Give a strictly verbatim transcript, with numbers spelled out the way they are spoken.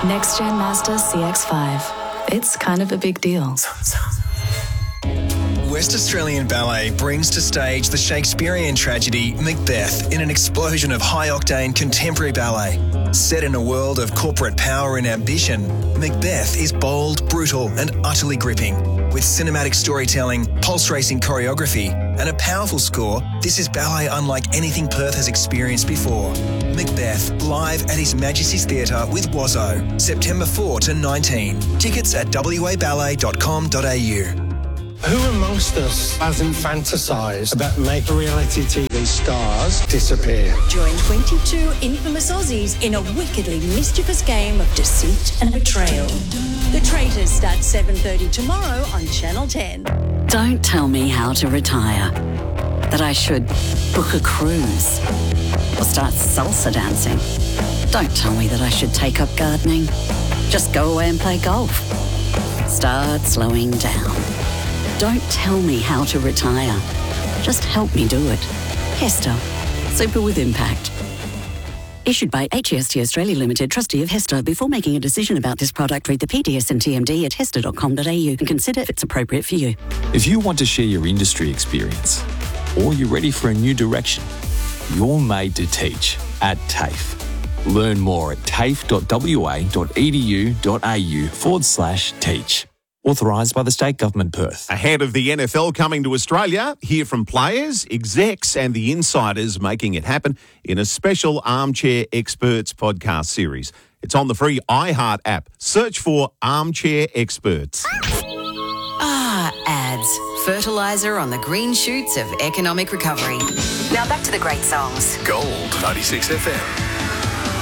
Next Gen Mazda C X five. It's kind of a big deal. West Australian Ballet brings to stage the Shakespearean tragedy Macbeth in an explosion of high-octane contemporary ballet. Set in a world of corporate power and ambition, Macbeth is bold, brutal and utterly gripping. With cinematic storytelling, pulse-racing choreography and a powerful score, this is ballet unlike anything Perth has experienced before. Macbeth, live at His Majesty's Theatre with Wazzo, September fourth to nineteenth. Tickets at w a ballet dot com dot a u. Who amongst us hasn't fantasised about making reality T V stars disappear? Join twenty-two infamous Aussies in a wickedly mischievous game of deceit and betrayal. The Traitors starts seven thirty tomorrow on Channel ten. Don't tell me how to retire. That I should book a cruise or start salsa dancing. Don't tell me that I should take up gardening. Just go away and play golf. Start slowing down. Don't tell me how to retire. Just help me do it. Hester. Super with impact. Issued by H E S T Australia Limited, trustee of Hester. Before making a decision about this product, read the P D S and T M D at hester dot com dot a u and consider if it's appropriate for you. If you want to share your industry experience or you're ready for a new direction, you're made to teach at TAFE. Learn more at tafe dot w a dot e d u dot a u forward slash teach. Authorised by the State Government, Perth. Ahead of the N F L coming to Australia, hear from players, execs and the insiders making it happen in a special Armchair Experts podcast series. It's on the free iHeart app. Search for Armchair Experts. Ah, ads. Fertiliser on the green shoots of economic recovery. Now back to the great songs. Gold ninety-six F M.